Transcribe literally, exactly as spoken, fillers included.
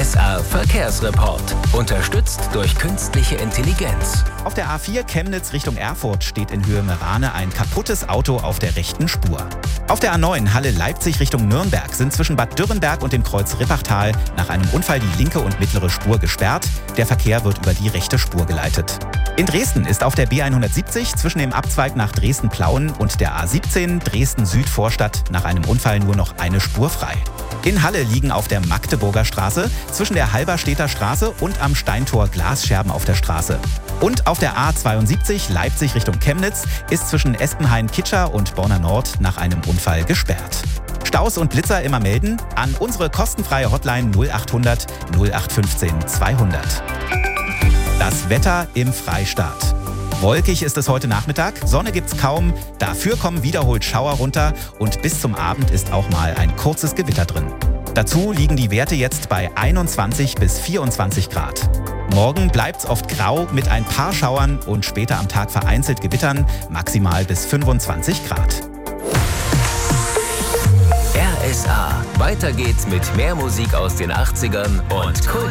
S R Verkehrsreport. Unterstützt durch künstliche Intelligenz. Auf der A vier Chemnitz Richtung Erfurt steht in Höhe Merane ein kaputtes Auto auf der rechten Spur. Auf der A neun Halle-Leipzig Richtung Nürnberg sind zwischen Bad Dürrenberg und dem Kreuz Rippachtal nach einem Unfall die linke und mittlere Spur gesperrt. Der Verkehr wird über die rechte Spur geleitet. In Dresden ist auf der B hundertsiebzig zwischen dem Abzweig nach Dresden-Plauen und der A siebzehn Dresden-Süd-Vorstadt nach einem Unfall nur noch eine Spur frei. In Halle liegen auf der Magdeburger Straße zwischen der Halberstädter Straße und am Steintor Glasscherben auf der Straße. Und auf der A zweiundsiebzig Leipzig Richtung Chemnitz ist zwischen Espenhain-Kitscher und Borna Nord nach einem Unfall gesperrt. Staus und Blitzer immer melden an unsere kostenfreie Hotline null achthundert null acht fünfzehn zweihundert. Das Wetter im Freistaat. Wolkig ist es heute Nachmittag, Sonne gibt's kaum, dafür kommen wiederholt Schauer runter und bis zum Abend ist auch mal ein kurzes Gewitter drin. Dazu liegen die Werte jetzt bei einundzwanzig bis vierundzwanzig Grad. Morgen bleibt's oft grau mit ein paar Schauern und später am Tag vereinzelt Gewittern, maximal bis fünfundzwanzig Grad. R S A. Weiter geht's mit mehr Musik aus den achtzigern und Kult.